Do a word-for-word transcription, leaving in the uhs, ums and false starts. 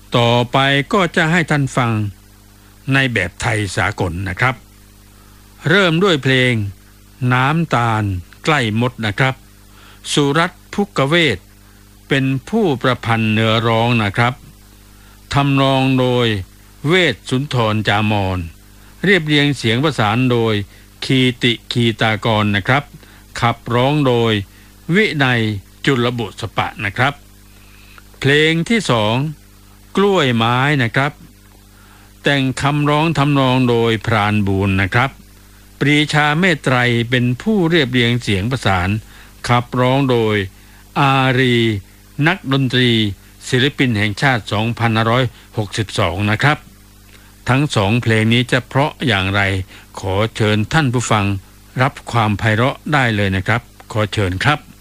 ต่อไปก็จะให้ท่านฟังในแบบไทยสากลนะครับเริ่มด้วยเพลงน้ำตาลใกล้มดนะครับสุรัตน์ภุกเวศเป็นผู้ประพันธ์เนื้อร้องนะครับทำนองโดยเวชสุนทรจามรเรียบเรียงเสียงประสานโดยคีติคีตากรนะครับขับร้องโดยวินัยจุลบุษปะนะครับเพลงที่สองกล้วยไม้นะครับแต่งคำร้องทำนองโดยพรานบูรณ์นะครับปรีชาเมตไตรเป็นผู้เรียบเรียงเสียงประสานขับร้องโดยอารีนักดนตรีศิลปินแห่งชาติสองพันห้าร้อยหกสิบสองนะครับทั้งสองเพลงนี้จะเพราะอย่างไรขอเชิญท่านผู้ฟังรับความไพเราะได้เลยนะครับขอเชิญครับ